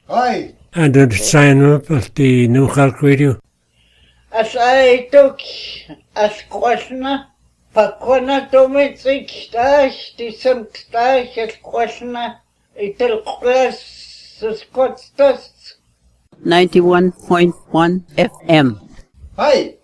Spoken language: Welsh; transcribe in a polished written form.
Hi. And the sign up of the New Halk Radio. As I took as questioner, pakona domicik stash, decent stash as questioner, itel class Scotstas. 91.1 FM. Hi.